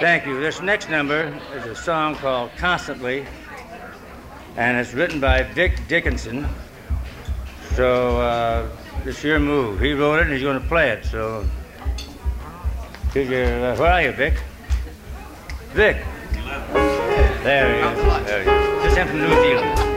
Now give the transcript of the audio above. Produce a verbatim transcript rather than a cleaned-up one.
Thank you. This next number is a song called Constantly, and it's written by Vic Dickinson. So uh, it's your move. He wrote it and he's going to play it. So here's your, uh, where are you, Vic? Vic. There he is. There he is. Just him from New Zealand.